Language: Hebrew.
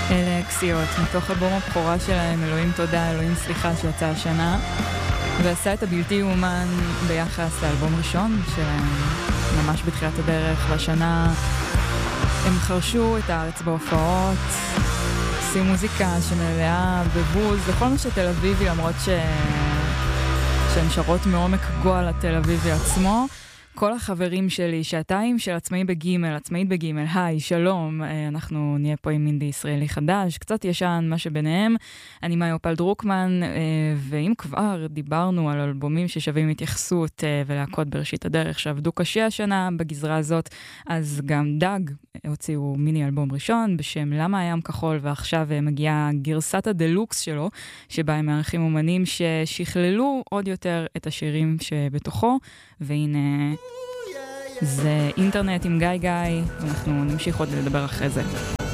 אלה אקסיות, מתוך אלבום הבכורה שלהם, אלוהים תודה, אלוהים סליחה, שיצא השנה, ועשה את הבלתי יאומן ביחס לאלבום ראשון שלהם, ממש בתחילת הדרך, והשנה הם חרשו את הארץ בהופעות, עושים מוזיקה שמלאה בבוז, לכל מה שתל אביבי, למרות שהן שרות מעומק גועל התל אביבי עצמו. כל החברים שלי, שעתיים של עצמאית בגימל, היי, שלום, אנחנו נהיה פה עם מינדי ישראלי חדש, קצת ישן, מה שביניהם. אני מאי אופל דרוקמן, ואם כבר דיברנו על אלבומים ששווים התייחסות ולהקות בראשית הדרך שעבדו קשה השנה בגזרה הזאת, אז גם דג הוציאו מיני אלבום ראשון בשם למה הים כחול, ועכשיו מגיעה גרסת הדלוקס שלו, שבה הם מארחים אומנים ששכללו עוד יותר את השירים שבתוכו, והנה זה אינטרנט עם גיא, אנחנו נמשיך עוד לדבר אחרי זה.